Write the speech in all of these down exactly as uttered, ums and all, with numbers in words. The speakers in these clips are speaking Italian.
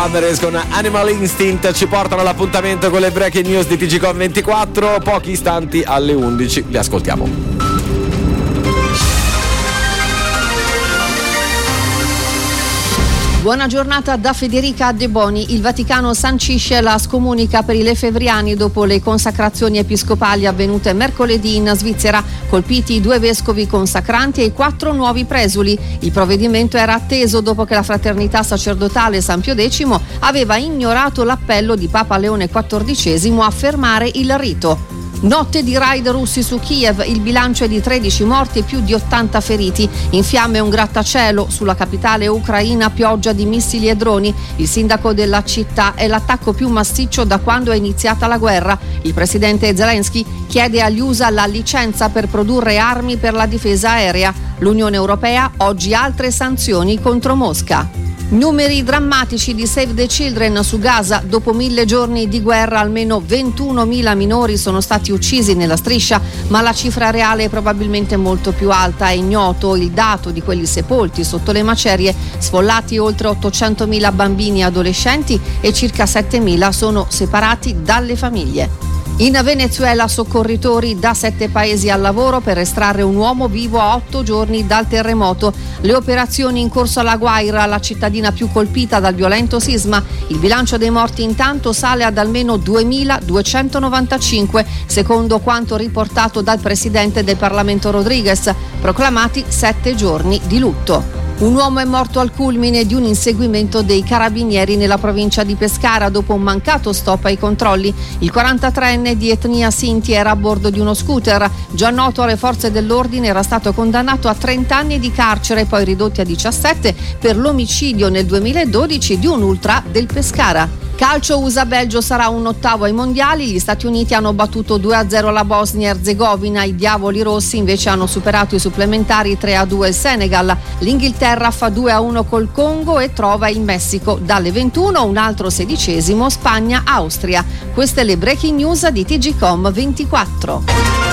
con Animal Instinct ci portano all'appuntamento con le breaking news di T G Com ventiquattro, pochi istanti alle undici, li ascoltiamo. Buona giornata da Federica De Boni. Il Vaticano sancisce la scomunica per i lefebvriani dopo le consacrazioni episcopali avvenute mercoledì in Svizzera, colpiti i due vescovi consacranti e i quattro nuovi presuli. Il provvedimento era atteso dopo che la fraternità sacerdotale San Pio X aveva ignorato l'appello di Papa Leone quattordicesimo a fermare il rito. Notte di raid russi su Kiev, il bilancio è di tredici morti e più di ottanta feriti. In fiamme un grattacielo, sulla capitale ucraina pioggia di missili e droni. Il sindaco della città: è l'attacco più massiccio da quando è iniziata la guerra. Il presidente Zelensky chiede agli U S A la licenza per produrre armi per la difesa aerea. L'Unione Europea oggi altre sanzioni contro Mosca. Numeri drammatici di Save the Children su Gaza. Dopo mille giorni di guerra almeno ventunomila minori sono stati uccisi nella striscia, ma la cifra reale è probabilmente molto più alta. È ignoto il dato di quelli sepolti sotto le macerie. Sfollati oltre ottocentomila bambini e adolescenti e circa settemila sono separati dalle famiglie. In Venezuela soccorritori da sette paesi al lavoro per estrarre un uomo vivo a otto giorni dal terremoto. Le operazioni in corso alla Guaira, la cittadina più colpita dal violento sisma. Il bilancio dei morti intanto sale ad almeno duemiladuecentonovantacinque, secondo quanto riportato dal presidente del Parlamento Rodriguez, proclamati sette giorni di lutto. Un uomo è morto al culmine di un inseguimento dei carabinieri nella provincia di Pescara dopo un mancato stop ai controlli. Il quarantatreenne di etnia Sinti era a bordo di uno scooter. Già noto alle forze dell'ordine, era stato condannato a trenta anni di carcere, poi ridotti a diciassette per l'omicidio nel duemiladodici di un ultra del Pescara. Calcio U S A-Belgio sarà un ottavo ai mondiali. Gli Stati Uniti hanno battuto due a zero la Bosnia-Erzegovina, i Diavoli Rossi invece hanno superato i supplementari tre a due il Senegal. L'Inghilterra fa due a uno col Congo e trova il Messico. Dalle ventuno un altro sedicesimo Spagna-Austria. Queste le breaking news di T G Com ventiquattro.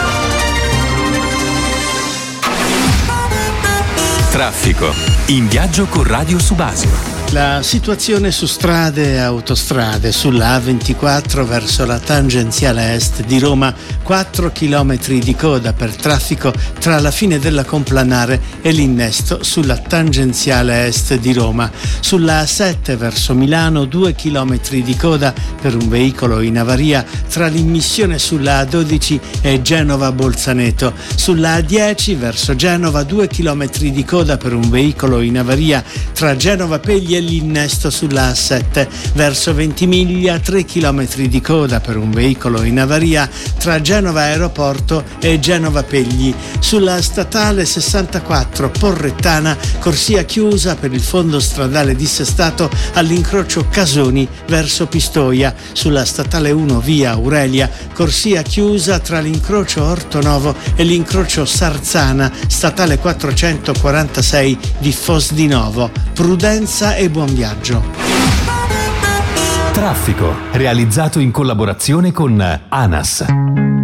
Traffico. In viaggio con Radio Subasio. La situazione su strade e autostrade: sulla A ventiquattro verso la tangenziale est di Roma, quattro chilometri di coda per traffico tra la fine della Complanare e l'innesto sulla tangenziale est di Roma. Sulla A sette verso Milano, due chilometri di coda per un veicolo in avaria tra l'immissione sulla A dodici e Genova Bolzaneto. Sulla A dieci verso Genova, due chilometri di coda per un veicolo in avaria tra Genova Pegli e l'innesto sulla A sette. Verso Ventimiglia, tre chilometri di coda per un veicolo in avaria tra Genova Aeroporto e Genova Pegli. Sulla statale sessantaquattro Porrettana, corsia chiusa per il fondo stradale dissestato all'incrocio Casoni verso Pistoia. Sulla statale uno via Aurelia, corsia chiusa tra l'incrocio Ortonovo e l'incrocio Sarzana, statale quattrocentoquarantasei di Fosdinovo. Prudenza e buon viaggio. Traffico, realizzato in collaborazione con ANAS.